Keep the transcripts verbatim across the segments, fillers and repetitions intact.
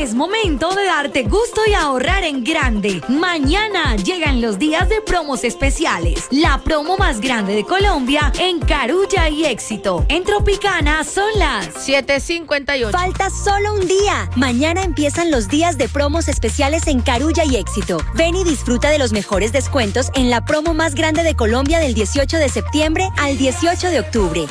Es momento de darte gusto y ahorrar en grande. Mañana llegan los días de promos especiales. La promo más grande de Colombia en Carulla y Éxito. En Tropicana son las siete cincuenta y ocho. Falta solo un día. Mañana empiezan los días de promos especiales en Carulla y Éxito. Ven y disfruta de los mejores descuentos en la promo más grande de Colombia del dieciocho de septiembre al dieciocho de octubre.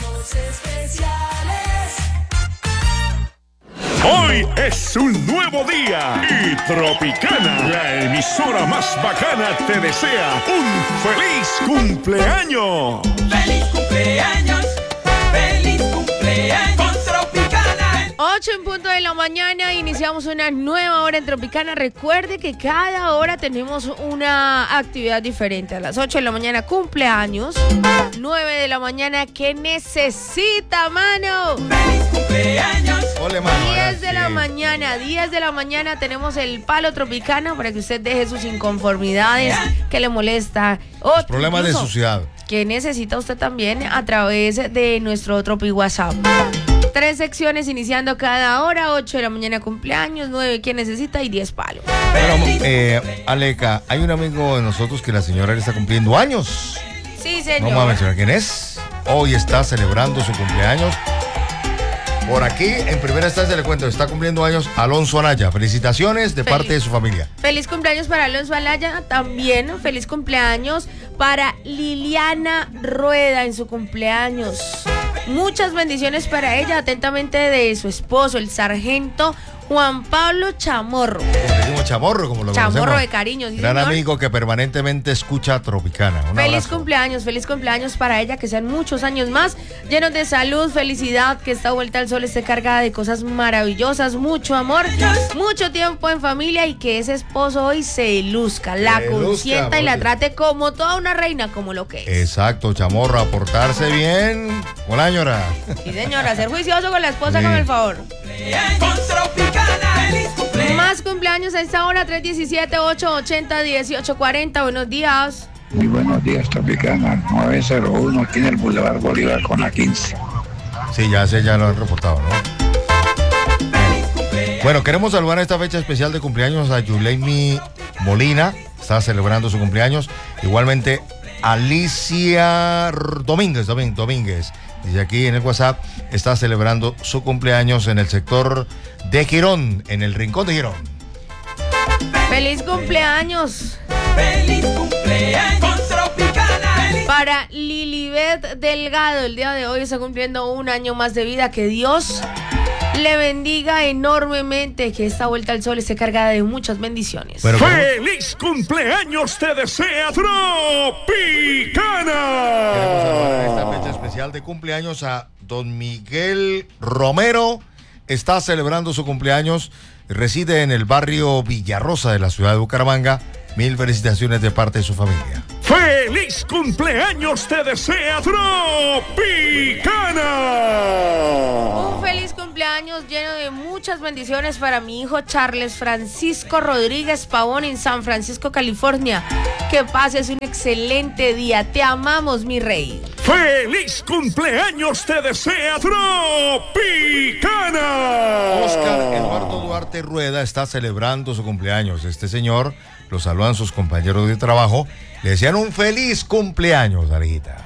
Hoy es un nuevo día y Tropicana, la emisora más bacana, te desea un feliz cumpleaños. ¡Feliz cumpleaños! ¡Feliz cumpleaños! Con Tropicana. ocho en punto de la mañana, iniciamos una nueva hora en Tropicana. Recuerde que cada hora tenemos una actividad diferente. A las ocho de la mañana, cumpleaños. nueve de la mañana, ¿qué necesita, mano? ¡Feliz cumpleaños! Ole, mano, diez de la sí. mañana, diez de la mañana tenemos el palo Tropicana para que usted deje sus inconformidades que le molesta. O Los problemas de incluso suciedad. que necesita usted también a través de nuestro Tropi WhatsApp. Tres secciones iniciando cada hora, ocho de la mañana cumpleaños, nueve quién necesita y diez palos. Bueno, eh, Aleca, hay un amigo de nosotros que la señora le está cumpliendo años. Sí, No señor. vamos a mencionar quién es. Hoy está celebrando su cumpleaños. Por aquí, en primera instancia le cuento, está cumpliendo años Alonso Anaya. Felicitaciones de Feliz. parte de su familia. Feliz cumpleaños para Alonso Alaya, también feliz cumpleaños para Liliana Rueda en su cumpleaños. Muchas bendiciones para ella, atentamente de su esposo, el sargento Juan Pablo Chamorro. Como le decimos Chamorro, como lo Chamorro conocemos. de cariño, sí, Gran señor. amigo que permanentemente escucha Tropicana. Un Feliz abrazo. cumpleaños, feliz cumpleaños para ella, que sean muchos años más, llenos de salud, felicidad, que esta vuelta al sol esté cargada de cosas maravillosas, mucho amor, mucho tiempo en familia y que ese esposo hoy se luzca, la Se luzca, consienta y la porque- trate como toda una reina, como lo que es. Exacto, Chamorro, a portarse bien con la señora. Sí, señora, ser juicioso con la esposa, Sí. con el favor. Con Tropicana. ¡Feliz cumpleaños! Más cumpleaños a esta hora, tres diecisiete, ocho ochenta, dieciocho cuarenta. Buenos días. Muy buenos días, Tropicana. nueve cero uno aquí en el Boulevard Bolívar con la quince. Sí, ya sé, ya lo han reportado, ¿no? Bueno, queremos saludar a esta fecha especial de cumpleaños a Yuleimi Molina. Está celebrando su cumpleaños. Igualmente, Alicia Domínguez, Domín- Domínguez. Dice aquí en el WhatsApp, está celebrando su cumpleaños en el sector de Girón, en el rincón de Girón. Feliz cumpleaños ¡Feliz cumpleaños! Con Tropicana. ¡Feliz para Lilibet Delgado. El día de hoy está cumpliendo un año más de vida. Que Dios le bendiga enormemente. Que esta vuelta al sol esté cargada de muchas bendiciones. Bueno, ¡Feliz cumpleaños te desea Tropicana! queremos saludar en esta fecha especial de cumpleaños a don Miguel Romero. Está celebrando su cumpleaños. Reside en el barrio Villarrosa de la ciudad de Bucaramanga. Mil felicitaciones de parte de su familia. ¡Feliz cumpleaños te desea Tropicana! Un feliz cumpleaños lleno de muchas bendiciones para mi hijo Charles Francisco Rodríguez Pavón en San Francisco, California. Que pases un excelente día. Te amamos, mi rey. ¡Feliz cumpleaños te desea Tropicana! Oscar Eduardo Duarte Rueda está celebrando su cumpleaños. Este señor lo saludan sus compañeros de trabajo. Le desean un feliz cumpleaños, Arejita.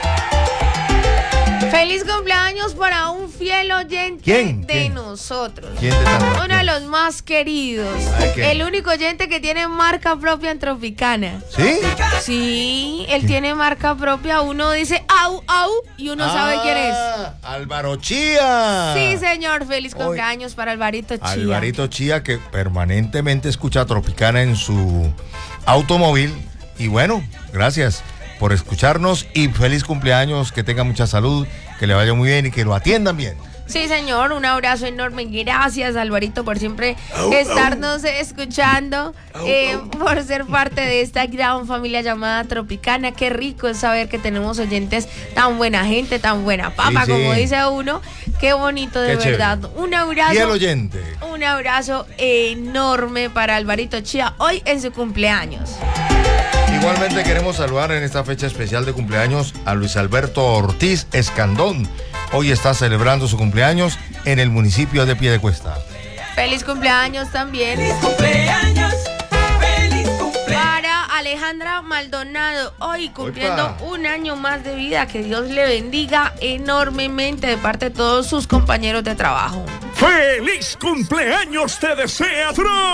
Feliz cumpleaños para un fiel oyente ¿Quién? de ¿Quién? nosotros. ¿Quién de tantos? Uno de los más queridos. Ay, ¿quién? El único oyente que tiene marca propia en Tropicana. ¿Sí? Sí, él tiene marca propia. Uno dice au, au, y uno sabe quién es. Ah, Álvaro Chía. Sí, señor. Feliz Hoy- cumpleaños para Alvarito Chía. Alvarito Chía, que permanentemente escucha Tropicana en su automóvil. Y bueno, gracias por escucharnos y feliz cumpleaños, que tenga mucha salud, que le vaya muy bien y que lo atiendan bien. Sí, señor, un abrazo enorme. Gracias, Alvarito, por siempre estarnos escuchando, eh, por ser parte de esta gran familia llamada Tropicana. Qué rico es saber que tenemos oyentes tan buena gente, tan buena papa, Sí, sí. como dice uno. Qué bonito, de Qué verdad. chévere. Un abrazo. Y el oyente. Un abrazo enorme para Alvarito Chía hoy en su cumpleaños. Igualmente queremos saludar en esta fecha especial de cumpleaños a Luis Alberto Ortiz Escandón. Hoy está celebrando su cumpleaños en el municipio de Piedecuesta. Feliz cumpleaños también. Feliz cumpleaños. Feliz cumpleaños. Para Alejandra Maldonado, hoy cumpliendo Oipa. un año más de vida. Que Dios le bendiga enormemente de parte de todos sus compañeros de trabajo. ¡Feliz cumpleaños te desea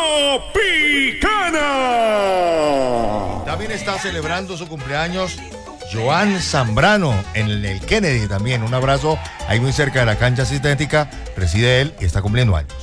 Tropicana! También está celebrando su cumpleaños Joan Zambrano en el Kennedy también. Un abrazo ahí muy cerca de la cancha sintética. Reside él y está cumpliendo años.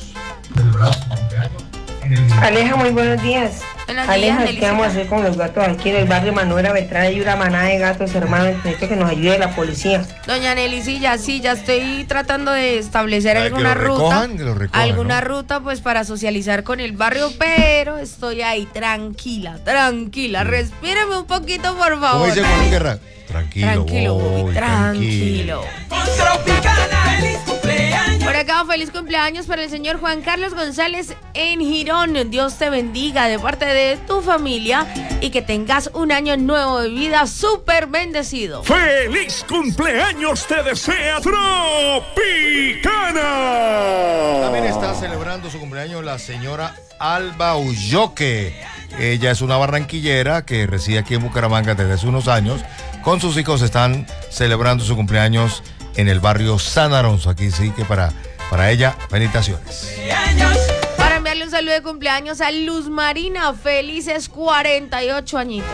Aleja, muy buenos días. Buenos días, Aleja, ¿qué Nelicita. vamos a hacer con los gatos aquí en el barrio Manuela Beltrán? Hay una manada de gatos, hermano. Necesito que nos ayude la policía. Doña Nelly, sí, ya sí, ya estoy tratando de establecer Para que alguna lo ruta. recojan, que lo recojan, alguna ¿no? ruta pues para socializar con el barrio, pero estoy ahí tranquila, tranquila. Respíreme un poquito, por ¿Cómo favor. dice Juan Guerra? Tranquilo, Tranquilo, voy, Bobby, tranquilo. Con Tropicana. Feliz cumpleaños. Por acá, feliz cumpleaños para el señor Juan Carlos González en Girón. Dios te bendiga de parte de tu familia y que tengas un año nuevo de vida súper bendecido. ¡Feliz cumpleaños te desea Tropicana! También está celebrando su cumpleaños la señora Alba Ulloque. Ella es una barranquillera que reside aquí en Bucaramanga desde hace unos años. Con sus hijos están celebrando su cumpleaños en el barrio San Alonso. Aquí sí que para, para ella, felicitaciones. Para enviarle un saludo de cumpleaños a Luz Marina, felices cuarenta y ocho añitos.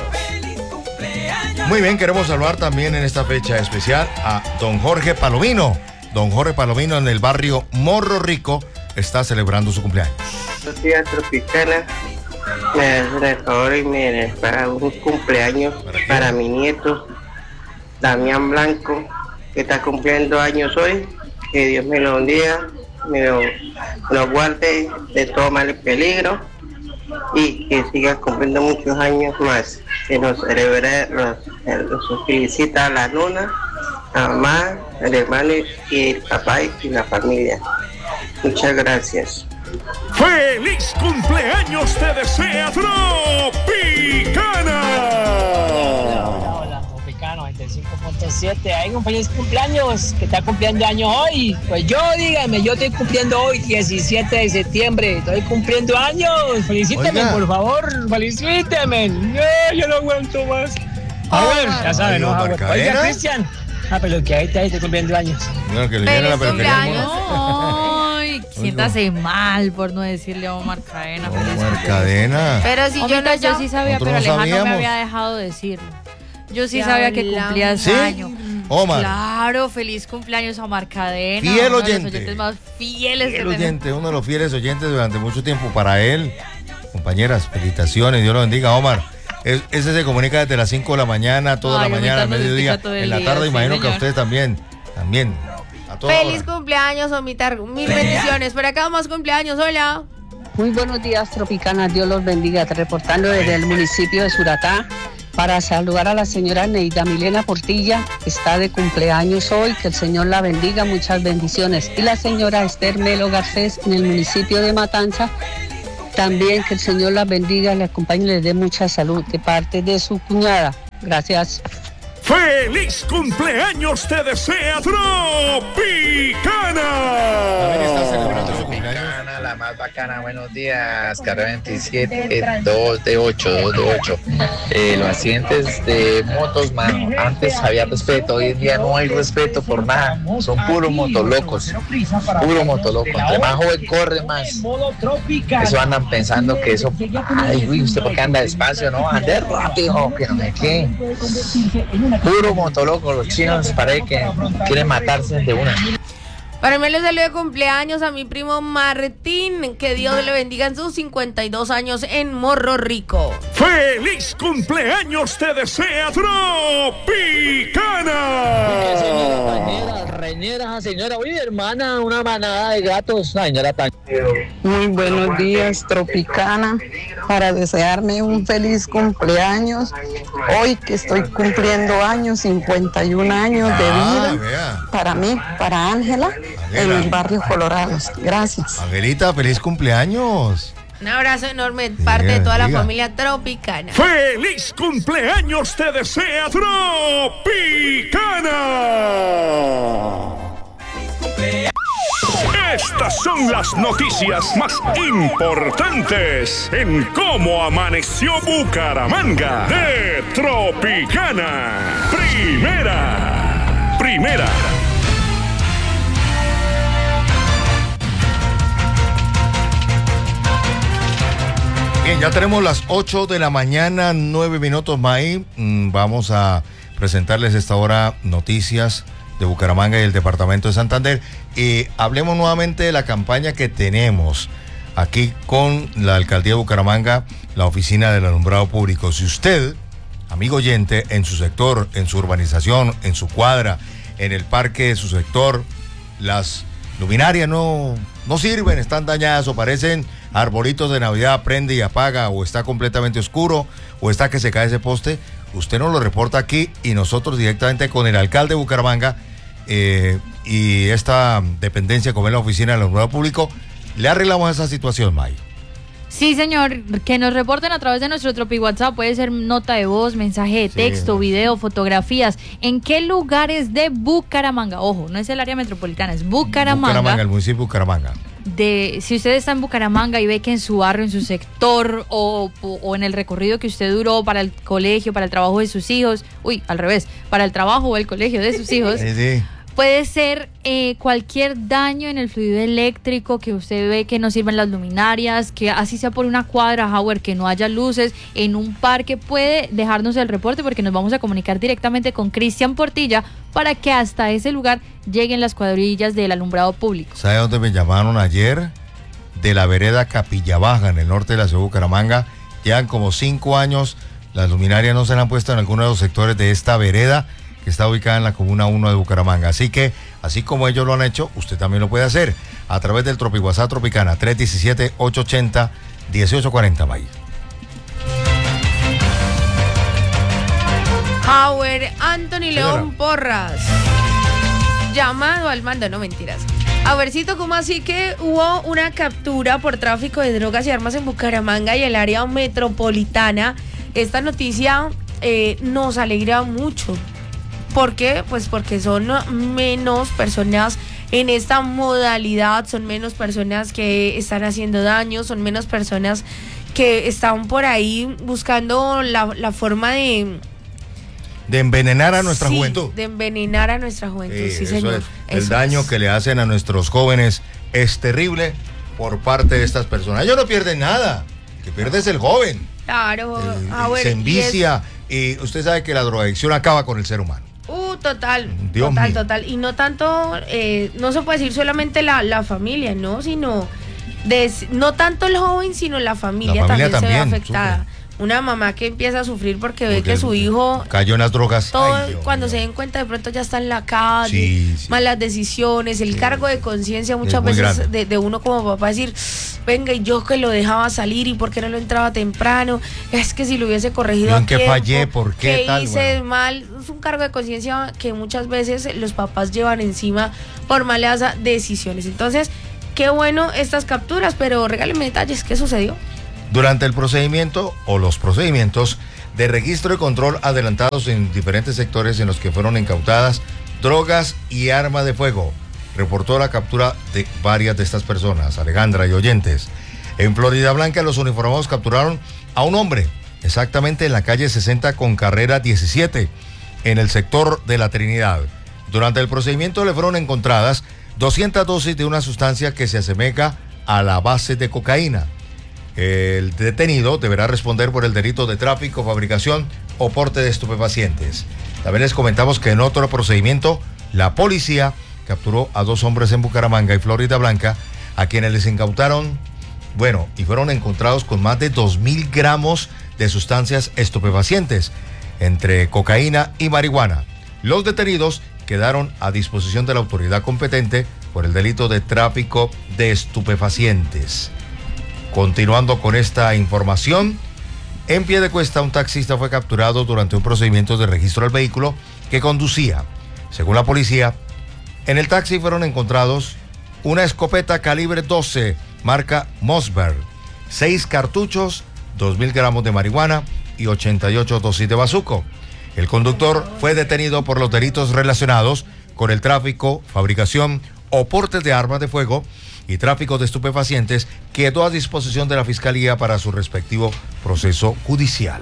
Muy bien, queremos saludar también en esta fecha especial a don Jorge Palomino. Don Jorge Palomino en el barrio Morro Rico está celebrando su cumpleaños. Buenos días, Tropicana. Me hace el favor y me para un cumpleaños ¿Para para, qué? mi nieto, Damián Blanco, que está cumpliendo años hoy. Que Dios me lo bendiga, me lo, lo guarde de todo mal peligro y que siga cumpliendo muchos años más. Que nos celebre, nos, nos felicita a la nona, a mamá, al hermano y el papá y la familia. Muchas gracias. ¡Feliz cumpleaños te desea Tropicana! Hola, Tropicana noventa y cinco punto siete. Hay un feliz cumpleaños que está cumpliendo años hoy. Pues yo, dígame, yo estoy cumpliendo hoy, diecisiete de septiembre. Estoy cumpliendo años. Felicíteme, Oiga. por favor. Felicíteme. No, yo no aguanto más. A ver, ya saben, Ay, ¿no? Omar Oiga, Cadena. Cristian. Ah, pero que ahí está, ahí estoy cumpliendo años. Bueno, que le viene la Feliz peluquería. cumpleaños. Ay, siéntase mal por no decirle a Omar Cadena. feliz Omar cumpleaños. Cadena. Pero si yo Omita, no yo sí sabía, Nosotros pero no Alejandro me sabíamos. había dejado decirlo. Yo sí Ya sabía que hablamos. cumplía ese ¿Sí? año. Omar. Claro, feliz cumpleaños a Omar Cadena. Fiel uno de los oyente. oyentes más fieles que Fiel tenemos. oyente, uno de los fieles oyentes durante mucho tiempo para él. Compañeras, felicitaciones, Dios lo bendiga, Omar. Es- ese se comunica desde las cinco de la mañana, toda Ay, la mañana, al Omita, nos mediodía, escucha todo el en la día, tarde, sí, imagino que a señor. ustedes también, también, a toda Feliz hora. cumpleaños, Omita. Mil bendiciones. Por acá más cumpleaños. Hola. Muy buenos días, Tropicana. Dios los bendiga. Reportando desde el municipio de Suratá para saludar a la señora Neida Milena Portilla, que está de cumpleaños hoy. Que el Señor la bendiga. Muchas bendiciones. Y la señora Esther Melo Garcés en el municipio de Matanza. También que el Señor la bendiga, le acompañe y les dé mucha salud de parte de su cuñada. Gracias. ¡Feliz cumpleaños te desea Tropicana! También está celebrando su cumpleaños. Bacana, la más bacana, buenos días, carrera veintisiete, dos de ocho, dos de ocho. Eh, los accidentes de motos, mano, antes había respeto, hoy en día no hay respeto por nada, son puros motolocos, puro motoloco, entre más joven corre más, eso andan pensando que eso, ay, uy, usted por qué anda despacio, no, ande rápido, que no me qué, puro motoloco, los chinos parece que quieren matarse de una. Para mí le saludo de cumpleaños a mi primo Martín. Que Dios le bendiga en sus cincuenta y dos años en Morro Rico. ¡Feliz cumpleaños te desea Tropicana! Reñera, señora, oye, hermana, una manada de gatos. Ay, señora tan... Muy buenos días, Tropicana, para desearme un feliz cumpleaños. Hoy que estoy cumpliendo años, cincuenta y un años de Ah, vida. vea. Para mí, para Ángela, en Ángela. el barrio Colorados. Gracias. Angelita, feliz cumpleaños. Un abrazo enorme de parte de toda la diga. familia Tropicana. ¡Feliz cumpleaños te desea Tropicana! Estas son las noticias más importantes en cómo amaneció Bucaramanga de Tropicana. Primera, primera. Bien, ya tenemos las ocho de la mañana, nueve minutos más. Mm, vamos a presentarles esta hora noticias de Bucaramanga y el departamento de Santander. Y hablemos nuevamente de la campaña que tenemos aquí con la alcaldía de Bucaramanga, la oficina del alumbrado público. Si usted, amigo oyente, en su sector, en su urbanización, en su cuadra, en el parque de su sector, las luminarias no, no sirven, están dañadas o parecen arbolitos de Navidad, prende y apaga, o está completamente oscuro, o está que se cae ese poste, usted nos lo reporta aquí y nosotros directamente con el alcalde de Bucaramanga eh, y esta dependencia como es la oficina del alumbrado público, le arreglamos esa situación, May. Sí, señor, que nos reporten a través de nuestro Tropi WhatsApp, puede ser nota de voz, mensaje de texto, sí, video, fotografías. ¿En qué lugares de Bucaramanga? Ojo, no es el área metropolitana, es Bucaramanga. Bucaramanga, el municipio de Bucaramanga. De, si usted está en Bucaramanga y ve que en su barrio, en su sector o, o, o en el recorrido que usted duró para el colegio, para el trabajo de sus hijos, uy, al revés, para el trabajo o el colegio de sus hijos, sí, sí. Puede ser eh, cualquier daño en el fluido eléctrico, que usted ve que no sirven las luminarias, que así sea por una cuadra, Howard, que no haya luces en un parque, puede dejarnos el reporte porque nos vamos a comunicar directamente con Cristian Portilla para que hasta ese lugar lleguen las cuadrillas del alumbrado público. ¿Sabe dónde me llamaron ayer? De la vereda Capilla Baja, en el norte de la ciudad de Bucaramanga. Llevan como cinco años, las luminarias no se le han puesto en algunos de los sectores de esta vereda, que está ubicada en la Comuna uno de Bucaramanga. Así que, así como ellos lo han hecho, usted también lo puede hacer a través del Tropi WhatsApp Tropicana, tres uno siete, ocho ocho cero, uno ocho cuatro cero, May. Howard Anthony León Porras, llamado al mando, no mentiras. A vercito, ¿cómo así que hubo una captura por tráfico de drogas y armas en Bucaramanga y el área metropolitana? Esta noticia eh, nos alegra mucho. ¿Por qué? Pues porque son menos personas en esta modalidad, son menos personas que están haciendo daño, son menos personas que están por ahí buscando la, la forma de... De envenenar a nuestra sí, juventud. de envenenar a nuestra juventud, sí, sí eso señor. Es. El Eso daño es. que le hacen a nuestros jóvenes es terrible por parte de estas personas. Ellos no pierden nada, que pierde es el joven. Claro, El- a ver, se y envicia y, usted sabe que la drogadicción acaba con el ser humano. Uh, total, Dios total, mío. total. Y no tanto, eh, no se puede decir solamente la, la familia, ¿no? Sino, de, no tanto el joven, sino la familia, La familia también, se ve también, afectada. Una mamá que empieza a sufrir porque, ve Porque que su hijo, Cayó en las drogas. todo, Ay, Dios cuando mío. se den cuenta de pronto ya está en la calle, Sí, sí. malas decisiones, el cargo de conciencia muchas muy veces grande. de, de uno como papá decir, venga, y yo que lo dejaba salir y por qué no lo entraba temprano, es que si lo hubiese corregido Yo a en qué tiempo, fallé, ¿por qué tal? hice Bueno. mal, es un cargo de conciencia que muchas veces los papás llevan encima por malas decisiones. Entonces, qué bueno estas capturas, pero regáleme detalles, ¿qué sucedió? Durante el procedimiento o los procedimientos de registro y control adelantados en diferentes sectores en los que fueron incautadas drogas y armas de fuego, reportó la captura de varias de estas personas, Alejandra y oyentes. En Florida Blanca, los uniformados capturaron a un hombre, exactamente en la calle sesenta con carrera diecisiete, en el sector de la Trinidad. Durante el procedimiento le fueron encontradas doscientas dosis de una sustancia que se asemeja a la base de cocaína. El detenido deberá responder por el delito de tráfico, fabricación o porte de estupefacientes. También les comentamos que en otro procedimiento, la policía capturó a dos hombres en Bucaramanga y Florida Blanca, a quienes les incautaron, bueno, y fueron encontrados con más de dos mil gramos de sustancias estupefacientes, entre cocaína y marihuana. Los detenidos quedaron a disposición de la autoridad competente por el delito de tráfico de estupefacientes. Continuando con esta información, en Piedecuesta un taxista fue capturado durante un procedimiento de registro del vehículo que conducía. Según la policía, en el taxi fueron encontrados una escopeta calibre doce, marca Mossberg, seis cartuchos, dos mil gramos de marihuana y ochenta y ocho dosis de bazuco. El conductor fue detenido por los delitos relacionados con el tráfico, fabricación o porte de armas de fuego y tráfico de estupefacientes quedó a disposición de la Fiscalía para su respectivo proceso judicial.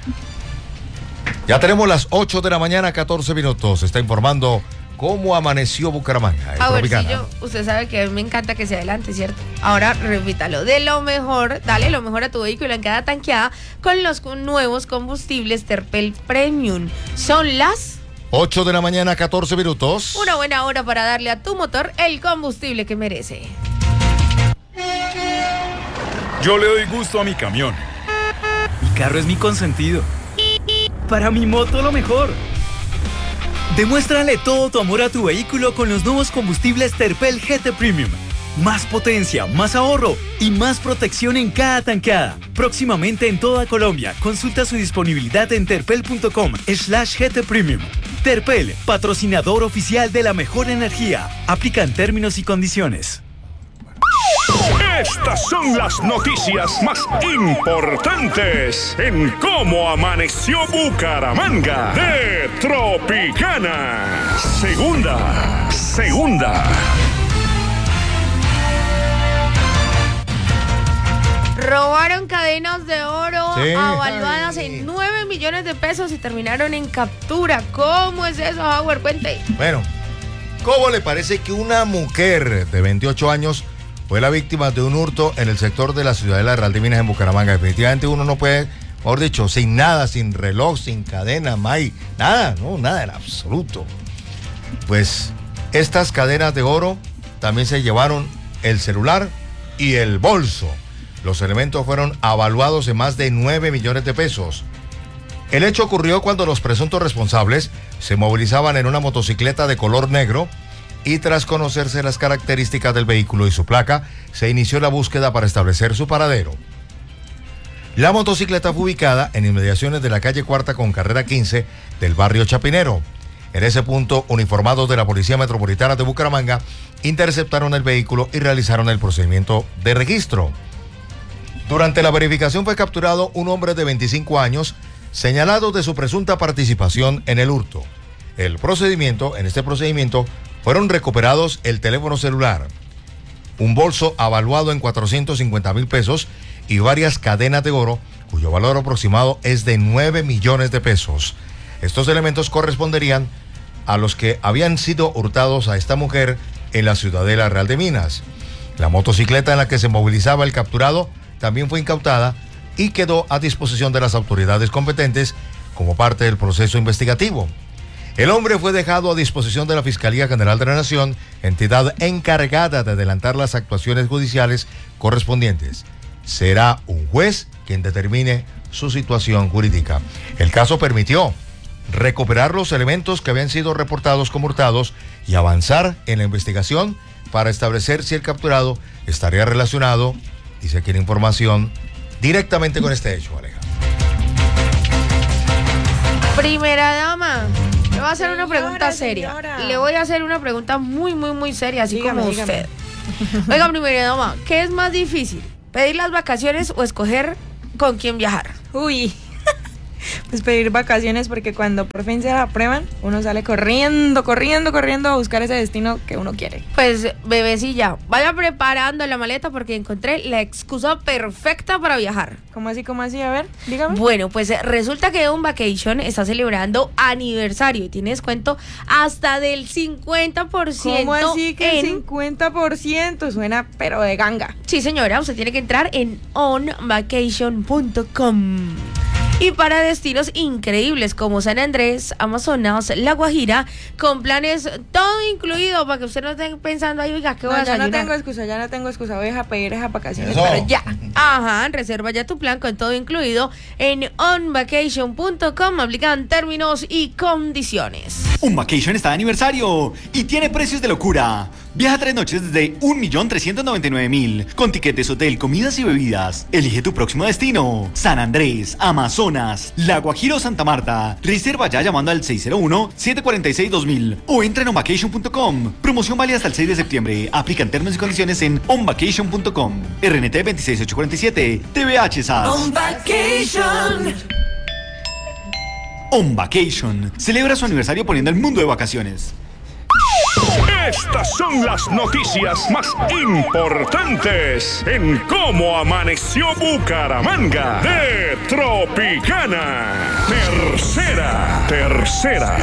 Ya tenemos las ocho de la mañana, catorce minutos. Está informando cómo amaneció Bucaramanga. A ver, si yo, usted sabe que a mí me encanta que se adelante, ¿cierto? Ahora repítalo. De lo mejor, dale lo mejor a tu vehículo en cada tanqueada con los nuevos combustibles Terpel Premium. Son las ocho de la mañana, catorce minutos. Una buena hora para darle a tu motor el combustible que merece. Yo le doy gusto a mi camión. Mi carro es mi consentido. Para mi moto lo mejor. Demuéstrale todo tu amor a tu vehículo con los nuevos combustibles Terpel G T Premium. Más potencia, más ahorro y más protección en cada tanqueada. Próximamente en toda Colombia. Consulta su disponibilidad en terpel.com slash GT Premium. Terpel, patrocinador oficial de la mejor energía. Aplican términos y condiciones. Estas son las noticias más importantes en cómo amaneció Bucaramanga de Tropicana. Segunda, segunda. Robaron cadenas de oro Sí. avaluadas Ay. en nueve millones de pesos y terminaron en captura. ¿Cómo es eso, Howard? Cuente. Bueno, ¿cómo le parece que una mujer de veintiocho años fue la víctima de un hurto en el sector de la Ciudadela de Real de Minas en Bucaramanga? Definitivamente uno no puede, mejor dicho, sin nada, sin reloj, sin cadena, may, nada, no, nada en absoluto. Pues estas cadenas de oro también se llevaron el celular y el bolso. Los elementos fueron avaluados en más de nueve millones de pesos. El hecho ocurrió cuando los presuntos responsables se movilizaban en una motocicleta de color negro y tras conocerse las características del vehículo y su placa, se inició la búsqueda para establecer su paradero. La motocicleta fue ubicada en inmediaciones de la calle Cuarta con carrera quince del barrio Chapinero. En ese punto, uniformados de la Policía Metropolitana de Bucaramanga interceptaron el vehículo y realizaron el procedimiento de registro. Durante la verificación fue capturado un hombre de veinticinco años señalado de su presunta participación en el hurto. El procedimiento, en este procedimiento, fueron recuperados el teléfono celular, un bolso avaluado en cuatrocientos cincuenta mil pesos y varias cadenas de oro, cuyo valor aproximado es de nueve millones de pesos. Estos elementos corresponderían a los que habían sido hurtados a esta mujer en la Ciudadela Real de Minas. La motocicleta en la que se movilizaba el capturado también fue incautada y quedó a disposición de las autoridades competentes como parte del proceso investigativo. El hombre fue dejado a disposición de la Fiscalía General de la Nación, entidad encargada de adelantar las actuaciones judiciales correspondientes. Será un juez quien determine su situación jurídica. El caso permitió recuperar los elementos que habían sido reportados como hurtados y avanzar en la investigación para establecer si el capturado estaría relacionado, y se quiere información, directamente con este hecho, Aleja. Primera dama, le voy a hacer una pregunta seria. señora. Le voy a hacer una pregunta muy, muy, muy seria, así Dígame, como dígame. usted. Oiga, primera dama, ¿qué es más difícil? ¿Pedir las vacaciones o escoger con quién viajar? Uy, pues pedir vacaciones, porque cuando por fin se la aprueban, uno sale corriendo, corriendo, corriendo a buscar ese destino que uno quiere. Pues, bebecilla, vaya preparando la maleta porque encontré la excusa perfecta para viajar. ¿Cómo así, cómo así? A ver, dígame. Bueno, pues eh, resulta que On Vacation está celebrando aniversario y tiene descuento hasta del cincuenta por ciento. ¿Cómo así que el en... cincuenta por ciento? Suena pero de ganga. Sí, señora, usted tiene que entrar en on vacation punto com. Y para destinos increíbles como San Andrés, Amazonas, La Guajira, con planes todo incluido para que usted no esté pensando, ay, oiga, ¿qué voy No, a ya no desayunar? tengo excusa, ya no tengo excusa. Voy a pedir esas vacaciones. Eso. Pero ya. Ajá, reserva ya tu plan con todo incluido en on vacation punto com. Aplican términos y condiciones. Un Vacation está de aniversario y tiene precios de locura. Viaja tres noches desde un millón trescientos noventa y nueve mil con tiquetes hotel, comidas y bebidas. Elige tu próximo destino. San Andrés, Amazonas, La Guajira o Santa Marta. Reserva ya llamando al seis cero uno, siete cuatro seis, dos mil o entra en on vacation punto com. Promoción válida hasta el seis de septiembre. Aplican términos y condiciones en on vacation punto com. R N T veintiséis mil ochocientos cuarenta y siete. T V H S A S. On Vacation. On Vacation celebra su aniversario poniendo el mundo de vacaciones. Estas son las noticias más importantes en cómo amaneció Bucaramanga de Tropicana. Tercera, tercera.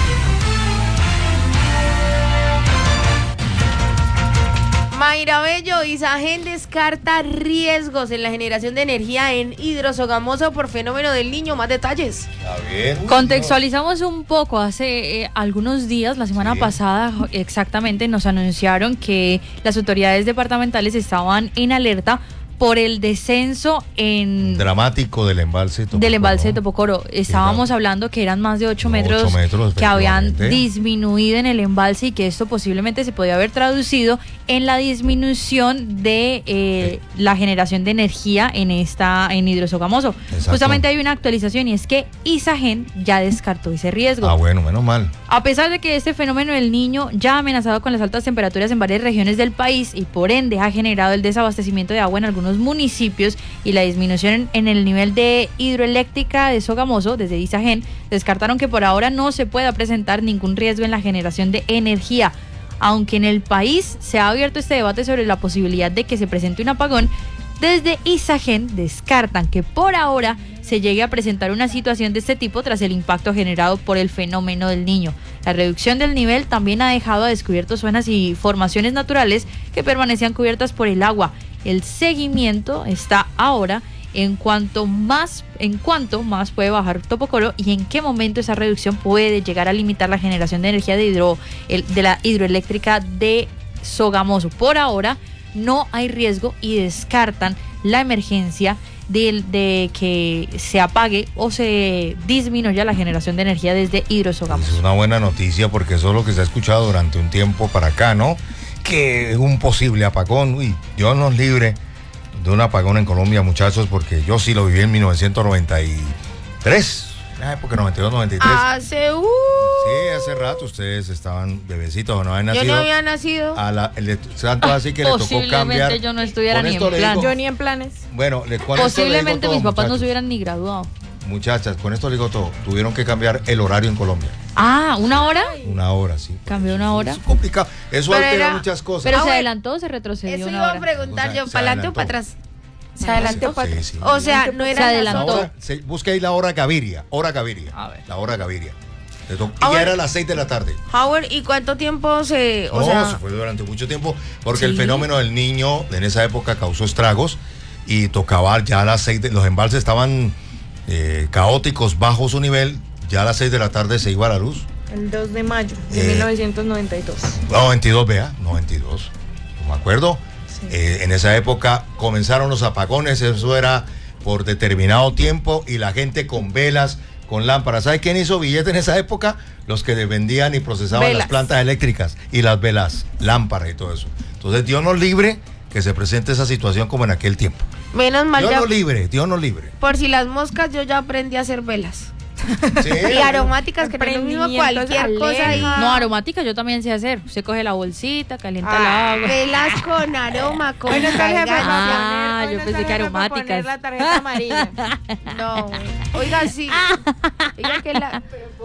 Mayra Bello, Isagen descarta riesgos en la generación de energía en Hidrosogamoso por fenómeno del Niño. Más detalles. Está bien. Contextualizamos un poco. Hace eh, algunos días, la semana sí. pasada exactamente, nos anunciaron que las autoridades departamentales estaban en alerta por el descenso en dramático del embalse Topocoro. Del embalse de Topocoro. Estábamos hablando que eran más de ocho metros, ocho metros que habían disminuido en el embalse y que esto posiblemente se podía haber traducido en la disminución de eh, sí. la generación de energía en esta en Hidrosogamoso. Exacto. Justamente hay una actualización y es que Isagen ya descartó ese riesgo. Ah, bueno, menos mal. A pesar de que este fenómeno del Niño ya ha amenazado con las altas temperaturas en varias regiones del país y por ende ha generado el desabastecimiento de agua en algunos municipios y la disminución en el nivel de hidroeléctrica de Sogamoso, desde Isagen, descartaron que por ahora no se pueda presentar ningún riesgo en la generación de energía. Aunque en el país se ha abierto este debate sobre la posibilidad de que se presente un apagón, desde Isagen descartan que por ahora se llegue a presentar una situación de este tipo tras el impacto generado por el fenómeno del Niño. La reducción del nivel también ha dejado a descubierto zonas y formaciones naturales que permanecían cubiertas por el agua. El seguimiento está ahora en cuanto más en cuanto más puede bajar Topocoro y en qué momento esa reducción puede llegar a limitar la generación de energía de hidro el, de la hidroeléctrica de Sogamoso. Por ahora no hay riesgo y descartan la emergencia de, de que se apague o se disminuya la generación de energía desde Hidrosogamoso. Es una buena noticia porque eso es lo que se ha escuchado durante un tiempo para acá, ¿no? Que es un posible apagón. Uy, Dios nos libre de un apagón en Colombia, muchachos, porque yo sí lo viví en mil novecientos noventa y tres, en la época noventa y dos, noventa y tres. Hace uh. Sí, hace rato ustedes estaban bebecitos o no habían nacido. Yo no había nacido. A la, el, tanto así que le tocó cambiar. Posiblemente yo no estuviera ni en plan. Yo ni en planes. Bueno, le, con posiblemente esto le digo todo, mis papás muchachos. no se hubieran ni graduado. Muchachas, con esto le digo todo. Tuvieron que cambiar el horario en Colombia. Ah, ¿una hora? Una hora, sí. ¿Cambió una hora? Es complicado. Eso Pero altera era, muchas cosas. Pero ah, se bueno, adelantó o se retrocedió eso una iba hora. a preguntar O sea, yo, ¿para adelante o para atrás? ¿Se Sí, adelantó para atrás? sí, sí. O sea, no era se adelantó. Hora, se, busca ahí la hora Gaviria. Hora Gaviria. A ver. La hora Gaviria. Y Ah, ya era a las seis de la tarde. Howard, ¿y cuánto tiempo se...? O No, sea, se fue durante mucho tiempo porque Sí. el fenómeno del Niño en esa época causó estragos y tocaba ya a las seis, de, los embalses estaban eh, caóticos bajo su nivel, ya a las seis de la tarde se iba a la luz. El dos de mayo de Eh, mil novecientos noventa y dos. noventa y dos, vea, noventa y dos, no me acuerdo. Sí. Eh, en esa época comenzaron los apagones, eso era por determinado tiempo y la gente con velas, con lámparas. ¿Sabe quién hizo billete en esa época? Los que vendían y procesaban Velas. las plantas eléctricas y las velas, lámparas y todo eso. Entonces Dios nos libre que se presente esa situación como en aquel tiempo. menos mal Dios ya... nos libre, Dios nos libre. Por si las moscas, yo ya aprendí a hacer velas. Sí. Y aromáticas, que no es lo mismo cualquier cosa ahí. No, aromática yo también sé hacer. Usted coge la bolsita, calienta el Ah, agua. velas con aroma, con Hoy no está el jefe para Ah, poner- yo hoy no pensé está el que jefe para aromáticas. poner la tarjeta amarilla. No, oiga, sí. Oiga, que la...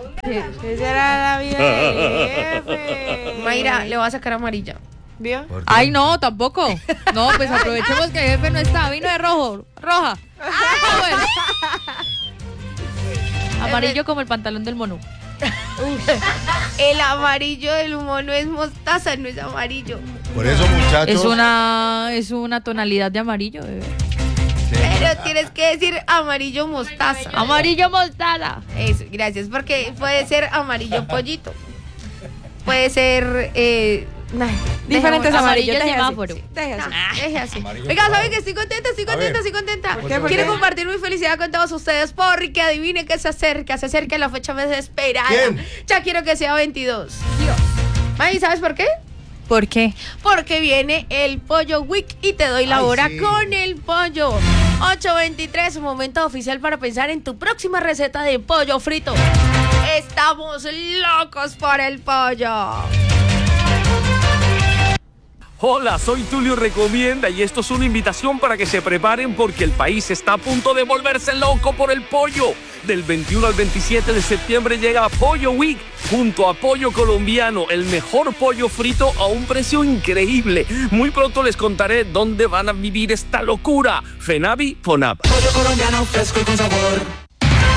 Esa era la vida del jefe. Mayra, le voy a sacar amarilla. ¿Vio? ¿Por qué? Ay, no, tampoco. No, pues aprovechemos que el jefe no está. Vino de rojo, roja. Ah, bueno. Amarillo como el pantalón del mono. El amarillo del mono es mostaza, no es amarillo. Por eso, muchachos. Es una, es una tonalidad de amarillo, bebé. Pero tienes que decir amarillo mostaza. Amarillo mostaza. Eso, gracias, porque puede ser amarillo pollito. Puede ser... Eh, nah, Diferentes dejemos- amarillos. Amarillo Deje así. semáforo. Deje así. No, deje así. Amarillo Oiga, ¿saben semáforo. que estoy contenta? Estoy A contenta, ver. estoy contenta. ¿Por qué? ¿Por Quiero qué? compartir mi felicidad con todos ustedes porque adivinen que se acerca, se acerca la fecha más esperada. ¿Quién? Ya quiero que sea veintidós. Dios. May, ¿sabes por qué? ¿Por qué? Porque viene el Pollo Week y te doy la Ay, hora sí. con el pollo. ocho veintitrés, momento oficial para pensar en tu próxima receta de pollo frito. Estamos locos por el pollo. Hola, soy Tulio Recomienda y esto es una invitación para que se preparen porque el país está a punto de volverse loco por el pollo. Del veintiuno al veintisiete de septiembre llega Pollo Week junto a Pollo Colombiano, el mejor pollo frito a un precio increíble. Muy pronto les contaré dónde van a vivir esta locura. Fenavi, Fonab. Pollo colombiano fresco y con sabor.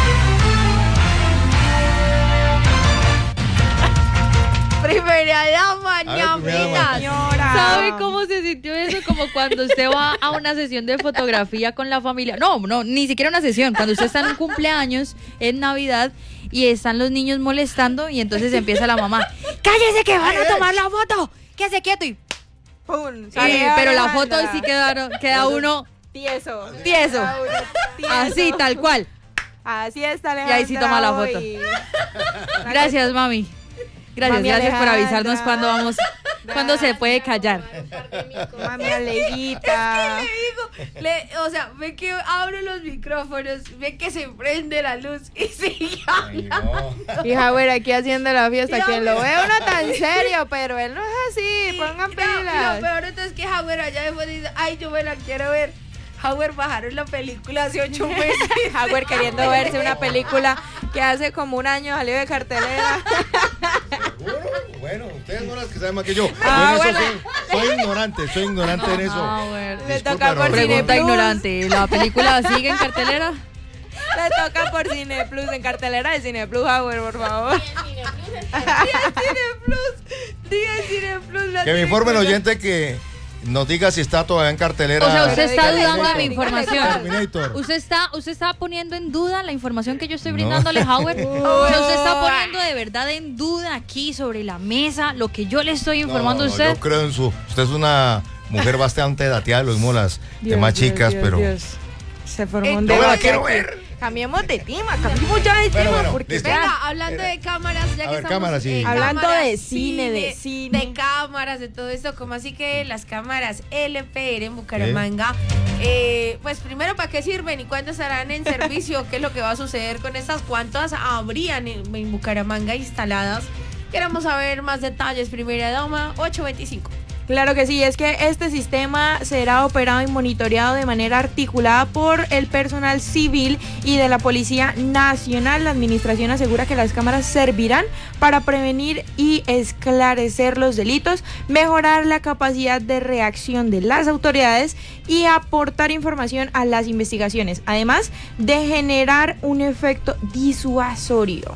Primera dama, ñamita. ¿Sabe cómo se sintió eso? Como cuando usted va a una sesión de fotografía con la familia. No, no, ni siquiera una sesión. Cuando usted está en un cumpleaños, en Navidad, y están los niños molestando, y entonces empieza la mamá. ¡Cállese que van a tomar la foto! ¡Quédese quieto! Y ¡pum! Sí, pero la foto sí queda, queda uno tieso. Tieso. tieso. Así, tal cual. Así está, Alejandra. Y ahí sí toma la foto. Y... Gracias, mami. Gracias, Mami gracias por Alejandra. avisarnos cuando vamos, cuando se puede callar. Mami Alejita. Es que le digo, le, o sea, ve que abro los micrófonos, ve que se prende la luz y sigue hablando. Hija, güey, aquí haciendo la fiesta, Ya, que lo mira. ve uno tan serio, pero él no es así, pongan No, pilas. y lo peor entonces es que Howard allá después dice, ay, yo me la quiero ver. Howard bajaron la película hace ocho meses. Howard queriendo verse una película que hace como un año salió de cartelera. ¿Seguro? Bueno, ustedes son las que saben más que yo. Ah, Yo en eso bueno. soy, soy ignorante, soy ignorante en eso. Ah, bueno. Le Disculpa, toca por Roberto. Cine Pregunta Plus. ignorante. ¿La película sigue en cartelera? Le toca por Cine Plus, en cartelera de Cine Plus, Howard, por favor. Cine Plus, diga Cine Plus. la Que me informe el película. oyente que nos diga si está todavía en cartelera. O sea, usted está dígale, dudando de mi dígale, información. Terminator. Usted está, usted está poniendo en duda la información que yo estoy brindándole, Howard. O sea, usted está poniendo de verdad en duda aquí sobre la mesa lo que yo le estoy informando No, a usted. Yo creo en su. Usted es una mujer bastante dateada, lo mismo las demás chicas, Dios, pero. Dios. Se formó un Entonces, Yo la debate quiero aquí. ver. Cambiemos de tema, cambiemos ya de Bueno, tema, bueno, porque listo. Venga, hablando de cámaras, ya A que ver, estamos cámaras, sí. en Hablando cámaras, de cine, de cine. de cámaras, de todo esto, como así que las cámaras L P R en Bucaramanga, eh, pues primero, ¿para qué sirven y cuándo estarán en servicio? ¿Qué es lo que va a suceder con estas? ¿Cuántas habrían en, en Bucaramanga instaladas? Queremos saber más detalles, primera dama, ocho veinticinco. Claro que sí, es que este sistema será operado y monitoreado de manera articulada por el personal civil y de la Policía Nacional. La administración asegura que las cámaras servirán para prevenir y esclarecer los delitos, mejorar la capacidad de reacción de las autoridades y aportar información a las investigaciones, además de generar un efecto disuasorio.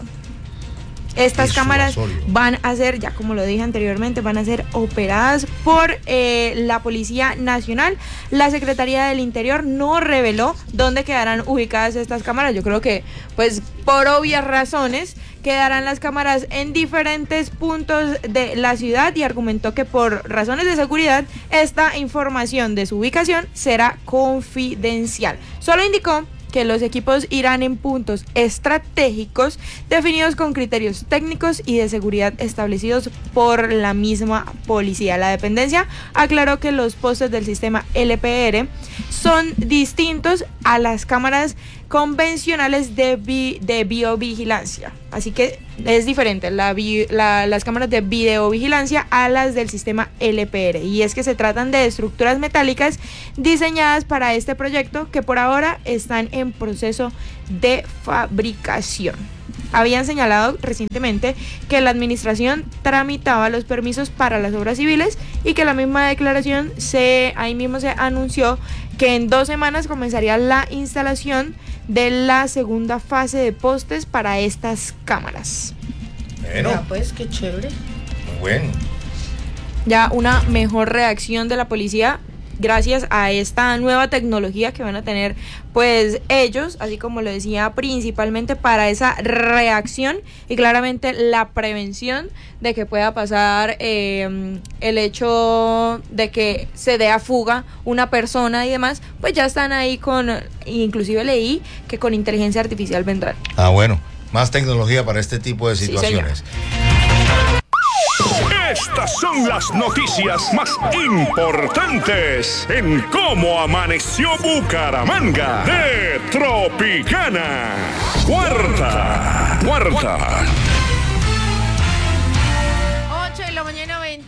Estas cámaras van a ser, ya como lo dije anteriormente, van a ser operadas por eh, la Policía Nacional. La Secretaría del Interior no reveló dónde quedarán ubicadas estas cámaras. Yo creo que, pues, por obvias razones, quedarán las cámaras en diferentes puntos de la ciudad y argumentó que por razones de seguridad, esta información de su ubicación será confidencial. Solo indicó que los equipos irán en puntos estratégicos definidos con criterios técnicos y de seguridad establecidos por la misma policía. La dependencia aclaró que los postes del sistema L P R son distintos a las cámaras convencionales de, vi, de biovigilancia. Así que es diferente la, vi, la, las cámaras de videovigilancia a las del sistema L P R. Y es que se tratan de estructuras metálicas diseñadas para este proyecto que por ahora están en proceso de fabricación. Habían señalado recientemente que la administración tramitaba los permisos para las obras civiles y que la misma declaración se ahí mismo se anunció que en dos semanas comenzaría la instalación de la segunda fase de postes para estas cámaras. Bueno. Ya, pues, qué chévere. Muy bueno. Ya una mejor reacción de la policía gracias a esta nueva tecnología que van a tener pues ellos, así como lo decía, principalmente para esa reacción y claramente la prevención de que pueda pasar eh, el hecho de que se dé a fuga una persona y demás, pues ya están ahí con, inclusive leí que con inteligencia artificial vendrán. Ah, bueno, más tecnología para este tipo de situaciones. Sí, Estas son las noticias más importantes en Cómo Amaneció Bucaramanga de Tropicana. Cuarta, cuarta. ocho de la mañana, veinte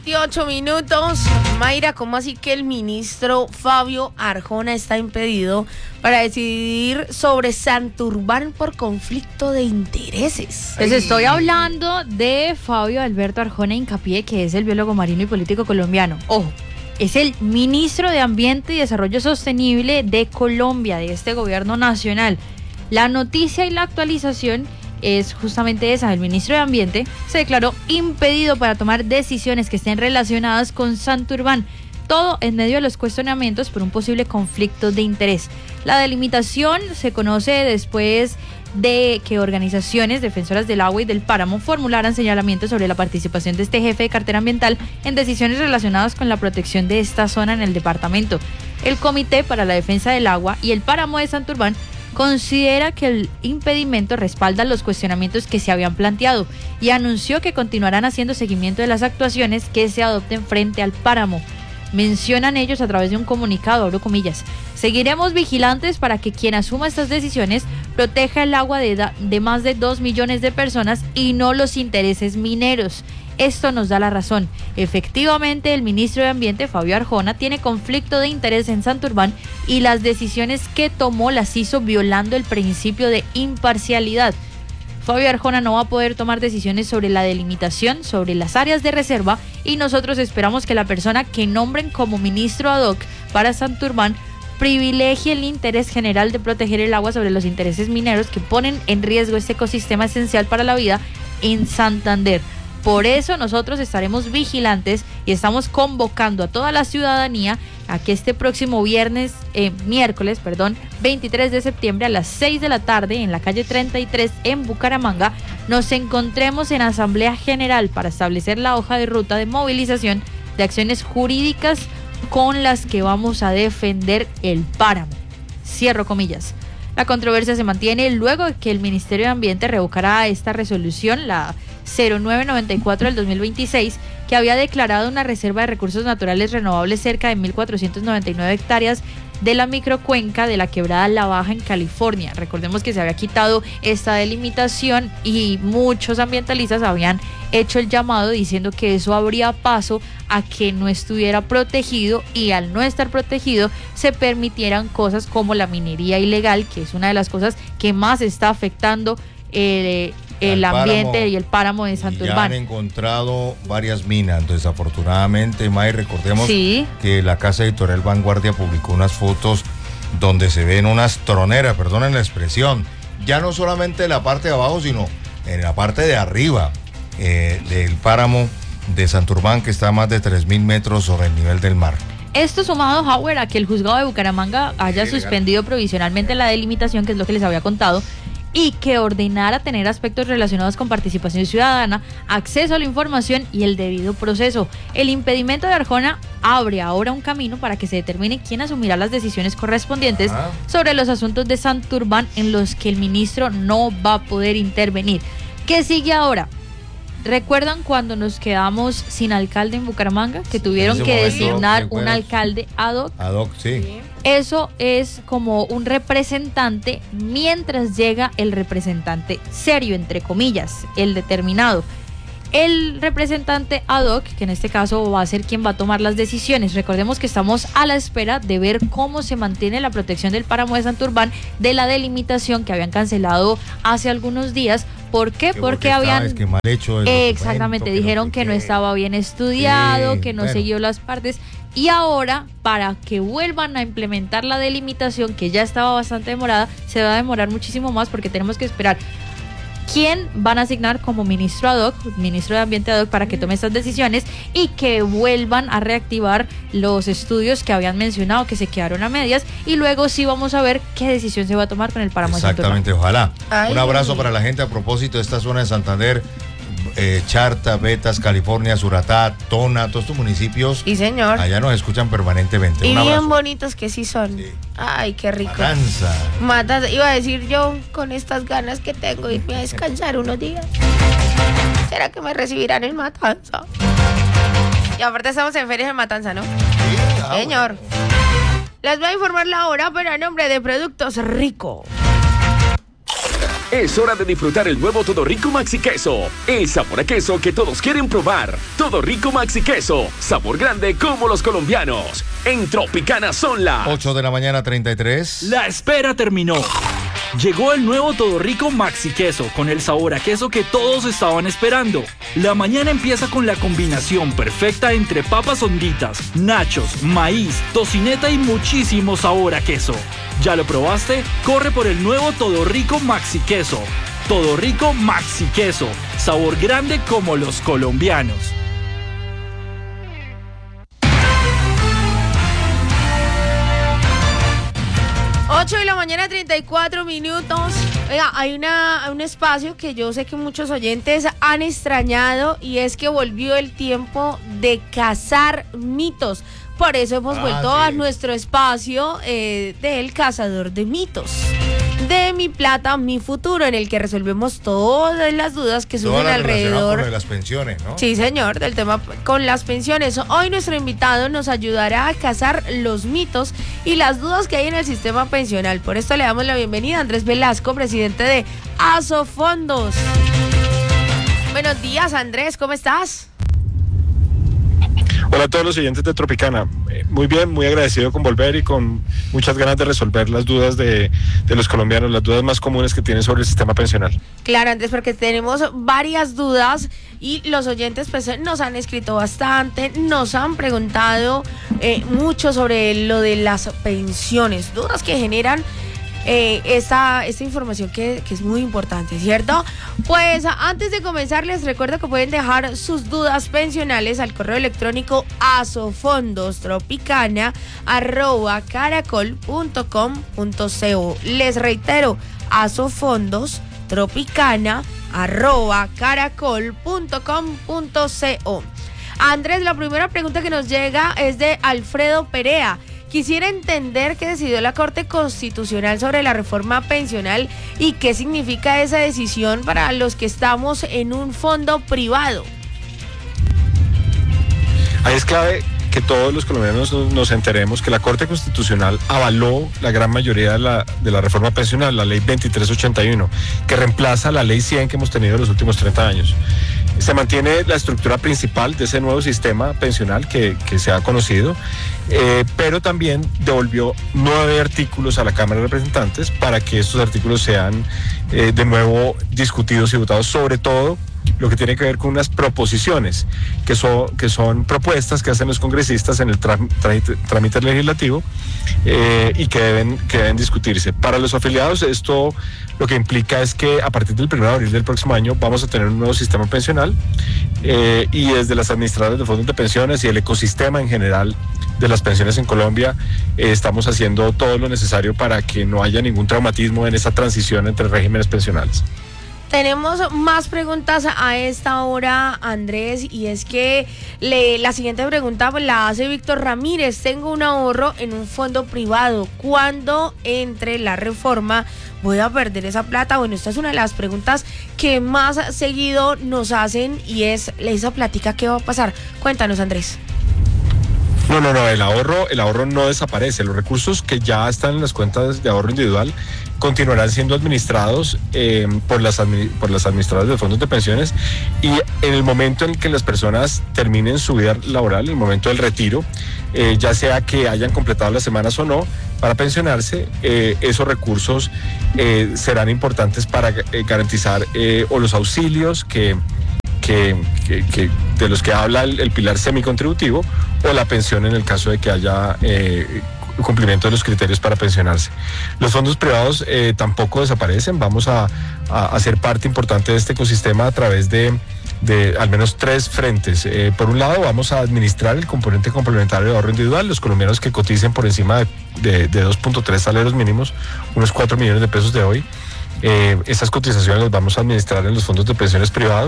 veintiocho minutos. Mayra, ¿cómo así que el ministro Fabio Arjona está impedido para decidir sobre Santurbán por conflicto de intereses? Les estoy hablando de Fabio Alberto Arjona Hincapié, que es el biólogo marino y político colombiano. Ojo, es el ministro de Ambiente y Desarrollo Sostenible de Colombia, de este gobierno nacional. La noticia y la actualización es justamente esa. El ministro de Ambiente se declaró impedido para tomar decisiones que estén relacionadas con Santurbán, todo en medio de los cuestionamientos por un posible conflicto de interés. La delimitación se conoce después de que organizaciones defensoras del agua y del páramo formularan señalamientos sobre la participación de este jefe de cartera ambiental en decisiones relacionadas con la protección de esta zona en el departamento. El Comité para la Defensa del Agua y el Páramo de Santurbán considera que el impedimento respalda los cuestionamientos que se habían planteado y anunció que continuarán haciendo seguimiento de las actuaciones que se adopten frente al páramo. Mencionan ellos a través de un comunicado, abro comillas: seguiremos vigilantes para que quien asuma estas decisiones proteja el agua de, de más de dos millones de personas y no los intereses mineros. Esto nos da la razón. Efectivamente, el ministro de Ambiente, Fabio Arjona, tiene conflicto de interés en Santurbán y las decisiones que tomó las hizo violando el principio de imparcialidad. Fabio Arjona no va a poder tomar decisiones sobre la delimitación, sobre las áreas de reserva, y nosotros esperamos que la persona que nombren como ministro ad hoc para Santurbán privilegie el interés general de proteger el agua sobre los intereses mineros que ponen en riesgo este ecosistema esencial para la vida en Santander. Por eso nosotros estaremos vigilantes y estamos convocando a toda la ciudadanía a que este próximo viernes, eh, miércoles, perdón, veintitrés de septiembre a las seis de la tarde en la calle treinta y tres en Bucaramanga, nos encontremos en Asamblea General para establecer la hoja de ruta de movilización de acciones jurídicas con las que vamos a defender el páramo. Cierro comillas. La controversia se mantiene luego de que el Ministerio de Ambiente revocara esta resolución, la cero nueve noventa y cuatro del dos mil veintiséis, que había declarado una reserva de recursos naturales renovables cerca de mil cuatrocientas noventa y nueve hectáreas de la microcuenca de la Quebrada La Baja en California. Recordemos que se había quitado esta delimitación y muchos ambientalistas habían hecho el llamado diciendo que eso abría paso a que no estuviera protegido, y al no estar protegido se permitieran cosas como la minería ilegal, que es una de las cosas que más está afectando eh, el ambiente páramo, y el páramo de Santurbán. Ya han encontrado varias minas, desafortunadamente, May, recordemos sí. que la casa editorial Vanguardia publicó unas fotos donde se ven unas troneras, perdonen la expresión, ya no solamente en la parte de abajo, sino en la parte de arriba eh, del páramo de Santurbán, que está a más de tres mil metros sobre el nivel del mar. Esto sumado, Howard, a que el juzgado de Bucaramanga haya sí, suspendido legal. provisionalmente la delimitación, que es lo que les había contado, y que ordenara tener aspectos relacionados con participación ciudadana, acceso a la información y el debido proceso. El impedimento de Arjona abre ahora un camino para que se determine quién asumirá las decisiones correspondientes ah. sobre los asuntos de Santurbán en los que el ministro no va a poder intervenir. ¿Qué sigue ahora? ¿Recuerdan cuando nos quedamos sin alcalde en Bucaramanga? Que sí, tuvieron que designar un alcalde ad hoc. Ad hoc, sí. sí. Eso es como un representante mientras llega el representante serio, entre comillas, el determinado. El representante ad hoc, que en este caso va a ser quien va a tomar las decisiones. Recordemos que estamos a la espera de ver cómo se mantiene la protección del páramo de Santurbán, de la delimitación que habían cancelado hace algunos días. ¿Por qué? Porque, porque habían... Es que mal hecho el exactamente, dijeron que no, que no estaba bien estudiado, sí, que no bueno. siguió las partes. Y ahora, para que vuelvan a implementar la delimitación, que ya estaba bastante demorada, se va a demorar muchísimo más, porque tenemos que esperar quién van a asignar como ministro ad hoc, ministro de Ambiente ad hoc, para que tome estas decisiones y que vuelvan a reactivar los estudios que habían mencionado que se quedaron a medias, y luego sí vamos a ver qué decisión se va a tomar con el páramo de Santurbán. Exactamente, ojalá. Ay. Un abrazo para la gente a propósito de esta zona de Santander. Eh, Charta, Betas, California, Suratá, Tona, todos estos municipios. Sí, señor. Allá nos escuchan permanentemente. Y Un bien abrazo. bonitos que sí son. Sí. Ay, qué rico. Matanza. Matanza. Iba a decir yo, con estas ganas que tengo, irme a descansar unos días. ¿Será que me recibirán en Matanza? Y aparte estamos en ferias de Matanza, ¿no? Sí, ah, señor. Bueno. Les voy a informar la hora, pero a nombre de Productos Rico. Es hora de disfrutar el nuevo Todo Rico Maxi Queso. El sabor a queso que todos quieren probar. Todo Rico Maxi Queso. Sabor grande como los colombianos. En Tropicana son las ocho de la mañana, treinta y tres. La espera terminó. Llegó el nuevo Todo Rico Maxi Queso con el sabor a queso que todos estaban esperando. La mañana empieza con la combinación perfecta entre papas honditas, nachos, maíz, tocineta y muchísimo sabor a queso. ¿Ya lo probaste? Corre por el nuevo Todo Rico Maxi Queso. Todo Rico Maxi Queso. Sabor grande como los colombianos. ocho de la mañana, treinta y cuatro minutos. Oiga, hay una, un espacio que yo sé que muchos oyentes han extrañado y es que volvió el tiempo de cazar mitos. Por eso hemos ah, vuelto sí. a nuestro espacio eh, del cazador de mitos. De Mi Plata, Mi Futuro, en el que resolvemos todas las dudas que surgen alrededor con las pensiones, ¿no? Sí, señor, del tema con las pensiones. Hoy nuestro invitado nos ayudará a cazar los mitos y las dudas que hay en el sistema pensional. Por esto le damos la bienvenida a Andrés Velasco, presidente de Asofondos. Buenos días, Andrés, ¿cómo estás? Hola a todos los oyentes de Tropicana. Eh, muy bien, muy agradecido con volver y con muchas ganas de resolver las dudas de, de los colombianos, las dudas más comunes que tienen sobre el sistema pensional. Claro, Andrés, porque tenemos varias dudas y los oyentes pues, nos han escrito bastante, nos han preguntado eh, mucho sobre lo de las pensiones, dudas que generan Eh, esta, esta información que, que es muy importante, ¿cierto? Pues antes de comenzar les recuerdo que pueden dejar sus dudas pensionales al correo electrónico asofondostropicana arroba caracol punto com punto co. Les reitero, asofondostropicana arroba caracol punto com punto co. Andrés, la primera pregunta que nos llega es de Alfredo Perea. Quisiera entender qué decidió la Corte Constitucional sobre la reforma pensional y qué significa esa decisión para los que estamos en un fondo privado. Ahí es clave que todos los colombianos nos enteremos que la Corte Constitucional avaló la gran mayoría de la, de la reforma pensional, la ley veintitrés ochenta y uno, que reemplaza la ley cien que hemos tenido en los últimos treinta años. Se mantiene la estructura principal de ese nuevo sistema pensional que, que se ha conocido, eh, pero también devolvió nueve artículos a la Cámara de Representantes para que estos artículos sean eh, de nuevo discutidos y votados, sobre todo lo que tiene que ver con unas proposiciones, que son, que son propuestas que hacen los congresistas en el trámite, trámite legislativo eh, y que deben, que deben discutirse. Para los afiliados esto lo que implica es que a partir del primero de abril del próximo año vamos a tener un nuevo sistema pensional eh, y desde las administradoras de fondos de pensiones y el ecosistema en general de las pensiones en Colombia eh, estamos haciendo todo lo necesario para que no haya ningún traumatismo en esa transición entre regímenes pensionales. Tenemos más preguntas a esta hora, Andrés, y es que le, la siguiente pregunta la hace Víctor Ramírez. Tengo un ahorro en un fondo privado. ¿Cuándo entre la reforma voy a perder esa plata? Bueno, esta es una de las preguntas que más seguido nos hacen y es esa plática, ¿qué va a pasar? Cuéntanos, Andrés. No, no, no, el ahorro, el ahorro no desaparece. Los recursos que ya están en las cuentas de ahorro individual continuarán siendo administrados eh, por, las admi- por las administradoras de fondos de pensiones y en el momento en que las personas terminen su vida laboral, en el momento del retiro, eh, ya sea que hayan completado las semanas o no, para pensionarse, eh, esos recursos eh, serán importantes para eh, garantizar eh, o los auxilios que... Que, que, que de los que habla el, el pilar semicontributivo o la pensión en el caso de que haya eh, cumplimiento de los criterios para pensionarse. Los fondos privados eh, tampoco desaparecen, vamos a, a, a ser parte importante de este ecosistema a través de, de al menos tres frentes. Eh, por un lado, vamos a administrar el componente complementario de ahorro individual, los colombianos que coticen por encima de, de, de dos punto tres salarios mínimos, unos cuatro millones de pesos de hoy. Eh, esas cotizaciones las vamos a administrar en los fondos de pensiones privados.